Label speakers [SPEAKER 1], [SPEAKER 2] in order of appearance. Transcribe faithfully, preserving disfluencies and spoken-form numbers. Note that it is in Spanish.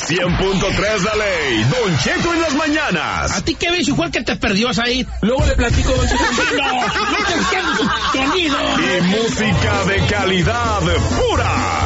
[SPEAKER 1] cien punto tres La Ley, Don Cheto en las mañanas.
[SPEAKER 2] ¿A ti qué ves, igual que te perdió ahí?
[SPEAKER 3] Luego le platico, Don Cheto.
[SPEAKER 2] No, no te entiendo su sonido.
[SPEAKER 1] Y música de calidad pura.